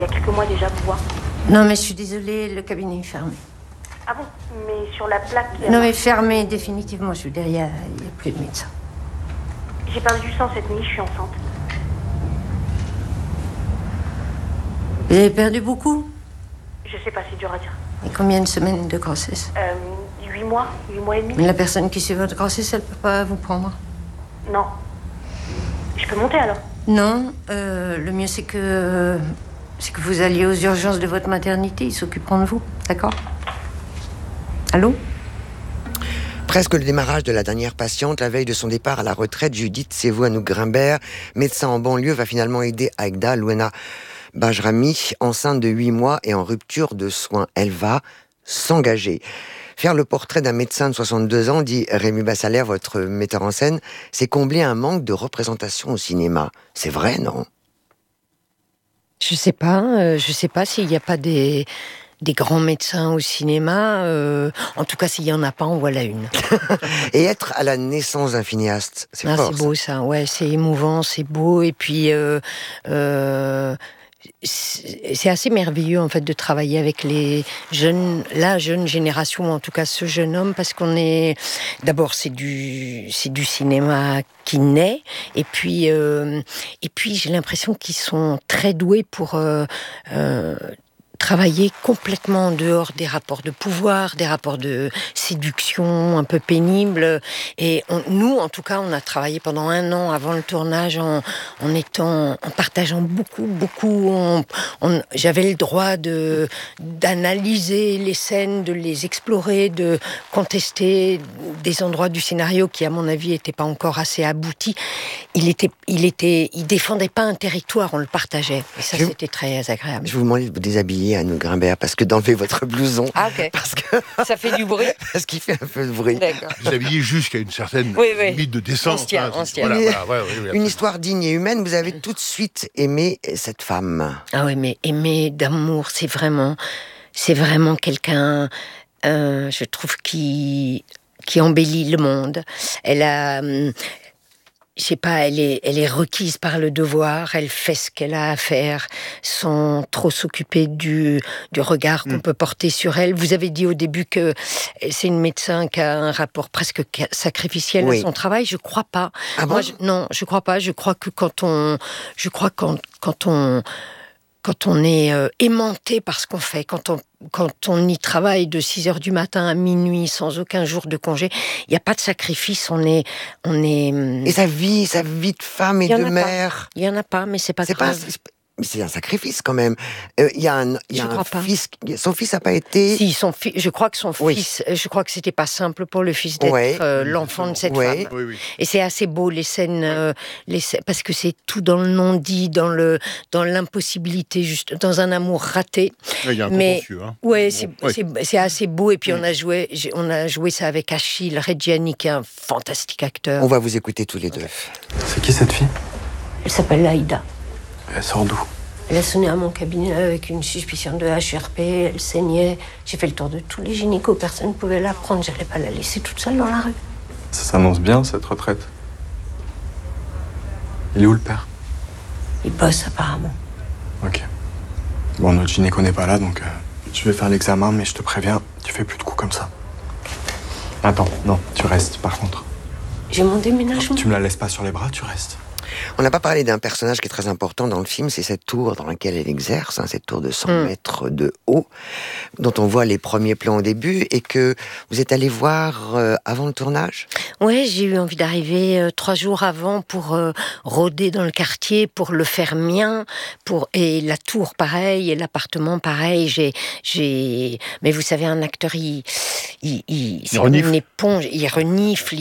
Il y a quelques mois déjà, vous voir. Non, mais je suis désolée, le cabinet est fermé. Ah bon? Mais sur la plaque... Non, mais fermé définitivement, je veux dire, il n'y a plus de médecin. J'ai perdu du sang cette nuit, je suis enceinte. Vous avez perdu beaucoup? Je sais pas, c'est dur à dire. Et combien de semaines de grossesse? 8 mois et demi. Mais la personne qui suit votre grossesse, elle ne peut pas vous prendre? Non. Je peux monter alors? Non, le mieux c'est que vous alliez aux urgences de votre maternité, ils s'occuperont de vous, d'accord? Allô? Presque le démarrage de la dernière patiente, la veille de son départ à la retraite, Judith Sevouanou-Grimbert, médecin en banlieue, va finalement aider Aïda Louena Bajrami, enceinte de 8 mois et en rupture de soins. Elle va s'engager. Faire le portrait d'un médecin de 62 ans, dit Rémi Bassalère, votre metteur en scène, c'est combler un manque de représentation au cinéma. C'est vrai, non? Je sais pas s'il n'y a pas des grands médecins au cinéma. En tout cas, s'il y en a pas, on voit la une. Et être à la naissance d'un cinéaste, c'est fort. C'est beau ça, ouais, c'est émouvant, c'est beau, et puis c'est assez merveilleux en fait de travailler avec la jeune génération, en tout cas ce jeune homme, parce qu'on est d'abord c'est du cinéma qui naît, et puis j'ai l'impression qu'ils sont très doués pour travailler complètement en dehors des rapports de pouvoir, des rapports de séduction un peu pénibles. Et nous, en tout cas, on a travaillé pendant 1 an avant le tournage en partageant beaucoup. J'avais le droit d'analyser les scènes, de les explorer, de contester des endroits du scénario qui, à mon avis, n'étaient pas encore assez aboutis. Il défendait pas un territoire, on le partageait. Et ça, c'était très agréable. Je vous demande de vous déshabiller, Anne Grimbert, parce que d'enlever votre blouson. Ah, ok. Parce que ça fait du bruit. Parce qu'il fait un peu de bruit. D'accord. Déshabiller jusqu'à une certaine limite de décence. On se tient. Une histoire digne et humaine. Vous avez tout de suite aimé cette femme. Ah oui, mais aimer d'amour, c'est vraiment quelqu'un, je trouve, qui embellit le monde. Elle a... je sais pas, elle est requise par le devoir, elle fait ce qu'elle a à faire sans trop s'occuper du regard qu'on peut porter sur elle. Vous avez dit au début que c'est une médecin qui a un rapport presque sacrificiel à son travail. Je crois pas. Ah bon? Moi, non, je crois pas. Je crois que quand on est aimanté par ce qu'on fait, quand on y travaille de 6h du matin à minuit sans aucun jour de congé, il n'y a pas de sacrifice, on est... Et sa vie de femme et de mère. Il n'y en a pas, mais c'est pas grave. Mais c'est un sacrifice quand même. Il y a un fils. Son fils n'a pas été. Si, je crois que son fils. Je crois que c'était pas simple pour le fils d'être l'enfant de cette femme. Oui. Et c'est assez beau les scènes, parce que c'est tout dans le non-dit, dans l'impossibilité, juste dans un amour raté. Il y a un contentieux. Hein. C'est assez beau. Et puis on a joué ça avec Achille Reggiani, qui est un fantastique acteur. On va vous écouter tous les deux. C'est qui cette fille? Elle s'appelle Aïda. Elle sort d'où? Elle a sonné à mon cabinet avec une suspicion de HRP, elle saignait. J'ai fait le tour de tous les gynécos, personne ne pouvait la prendre, j'allais pas la laisser toute seule dans la rue. Ça s'annonce bien, cette retraite. Il est où le père? Il bosse apparemment. Ok. Bon, notre gynéco n'est pas là, donc je vais faire l'examen, mais je te préviens, tu fais plus de coups comme ça. Attends, non, tu restes par contre. J'ai mon déménagement. Tu me la laisses pas sur les bras, tu restes. On n'a pas parlé d'un personnage qui est très important dans le film, c'est cette tour dans laquelle elle exerce, cette tour de 100 mètres de haut, dont on voit les premiers plans au début, et que vous êtes allé voir avant le tournage. Ouais, j'ai eu envie d'arriver 3 jours avant pour rôder dans le quartier, pour le faire mien, et la tour pareil, et l'appartement pareil. Mais vous savez, un acteur, il comme une éponge, il renifle,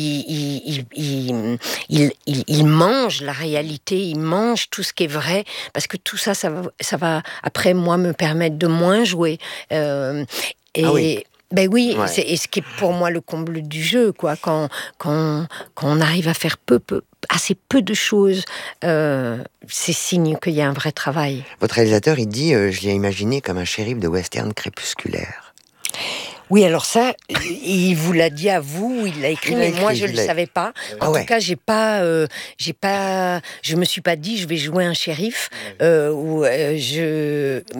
il mange la réalité, il mange tout ce qui est vrai, parce que tout ça, ça va après moi me permettre de moins jouer. Ben oui, c'est ce qui est pour moi le comble du jeu, quoi. Quand on arrive à faire assez peu de choses, c'est signe qu'il y a un vrai travail. Votre réalisateur, il dit, je l'ai imaginé comme un shérif de western crépusculaire. Oui, alors ça, il vous l'a dit à vous, il l'a écrit, mais moi je ne le savais pas. En tout cas, je me suis pas dit je vais jouer un shérif,